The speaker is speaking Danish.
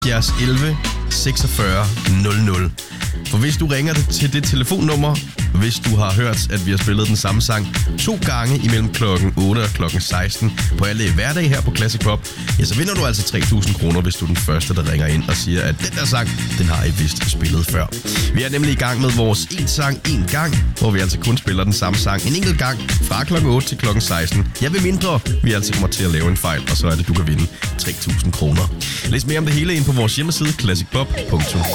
11 46 00. For hvis du ringer til det telefonnummer, hvis du har hørt, at vi har spillet den samme sang 2 gange imellem klokken 8 og klokken 16 på alle hverdage her på Classic Pop, ja, så vinder du altså 3.000 kroner, hvis du er den første, der ringer ind og siger, at den der sang, den har I vist spillet før. Vi er nemlig i gang med vores en sang en gang, hvor vi altså kun spiller den samme sang en enkelt gang fra klokken 8 til klokken 16. Jeg vil mindre, vi altså kommer til at lave en fejl, og så er det, du kan vinde 3.000 kroner. Læs mere om det hele ind på vores hjemmeside classicpop.dk.